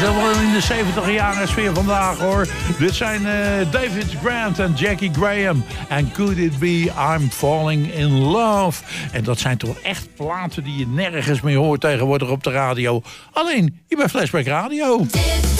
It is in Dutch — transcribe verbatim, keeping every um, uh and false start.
helemaal in de zeventig jaren sfeer vandaag, hoor. Dit zijn uh, David Grant en Jackie Graham. En Could It Be I'm Falling in Love. En dat zijn toch echt platen die je nergens meer hoort tegenwoordig op de radio. Alleen hier bij Flashback Radio.